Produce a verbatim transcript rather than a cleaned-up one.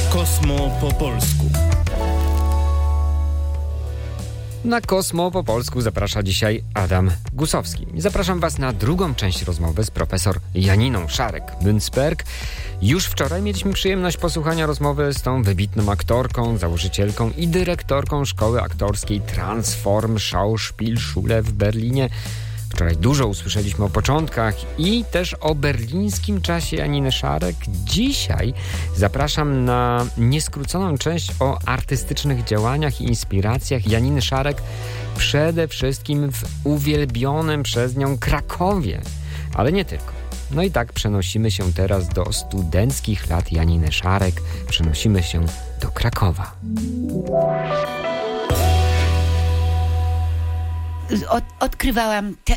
Kosmo po polsku. Na Kosmo po polsku zaprasza dzisiaj Adam Gusowski. Zapraszam Was na drugą część rozmowy z profesor Janiną Szarek-Münzberg. Już wczoraj mieliśmy przyjemność posłuchania rozmowy z tą wybitną aktorką, założycielką i dyrektorką szkoły aktorskiej Transform Schauspielschule w Berlinie. Wczoraj dużo usłyszeliśmy o początkach i też o berlińskim czasie Janiny Szarek. Dzisiaj zapraszam na nieskróconą część o artystycznych działaniach i inspiracjach Janiny Szarek, przede wszystkim w uwielbionym przez nią Krakowie, ale nie tylko. No i tak przenosimy się teraz do studenckich lat Janiny Szarek. Przenosimy się do Krakowa. Od, odkrywałam te,